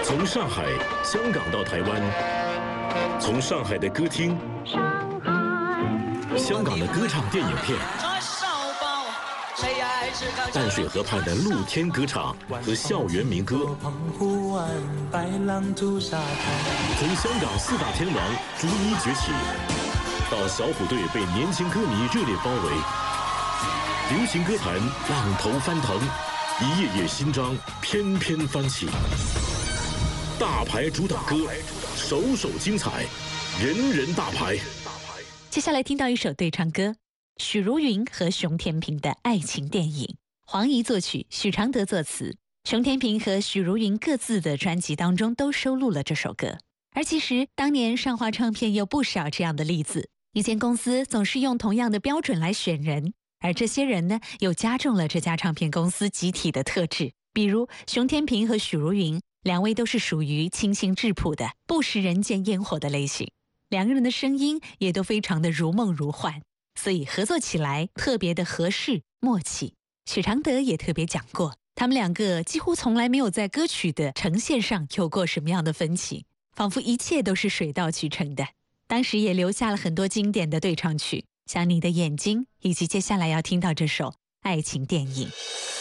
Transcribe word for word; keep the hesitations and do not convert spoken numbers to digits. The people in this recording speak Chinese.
从上海、香港到台湾，从上海的歌厅、香港的歌唱电影片，淡水河畔的露天歌场和校园民歌，从香港四大天王逐一崛起，到小虎队被年轻歌迷热烈包围，流行歌坛浪头翻腾，一页页新章翩翩翻起。大牌主打歌，首首精彩，人人大牌。 接下来听到一首对唱歌，许茹芸和熊天平的爱情电影，黄怡作曲，许常德作词。熊天平和许茹芸各自的专辑当中都收录了这首歌。而其实当年上华唱片有不少这样的例子，一间公司总是用同样的标准来选人，而这些人呢，又加重了这家唱片公司集体的特质。比如熊天平和许茹芸，两位都是属于清新质朴的，不食人间烟火的类型。两个人的声音也都非常的如梦如幻，所以合作起来特别的合适默契。许常德也特别讲过，他们两个几乎从来没有在歌曲的呈现上有过什么样的分歧，仿佛一切都是水到渠成的。当时也留下了很多经典的对唱曲，像你的眼睛，以及接下来要听到这首爱情电影。